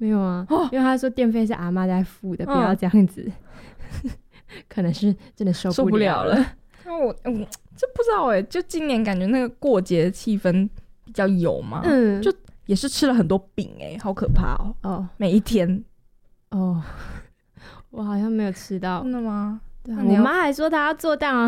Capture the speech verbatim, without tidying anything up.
没有啊、 哦、 因为他说电费是阿嬷在付的、嗯、不要这样子可能是真的受不了了。 那我嗯，这不知道哎、欸，就今年感觉那个过节的气氛比较有嘛， 嗯， 就也是吃了很多饼哎、欸，好可怕哦、喔。哦，每一天哦，我好像没有吃到。 真的吗？ 对啊，我妈还说她要做蛋黄